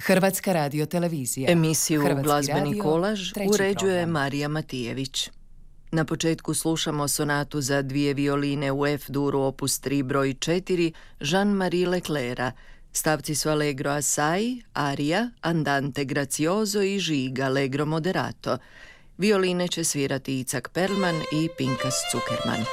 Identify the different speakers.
Speaker 1: Hrvatska radiotelevizija.
Speaker 2: Emisiju
Speaker 1: Hrvatski
Speaker 2: Glazbeni
Speaker 1: radio,
Speaker 2: kolaž
Speaker 1: treći
Speaker 2: uređuje
Speaker 1: program.
Speaker 2: Marija Matijević. Na početku slušamo sonatu za 2 violine u F-duru opus 3 broj 4 Jean-Marie Leclerca. Stavci su Allegro assai, aria, andante grazioso i žiga allegro moderato. Violine će svirati Icak Perlman i Pinkas Zukerman.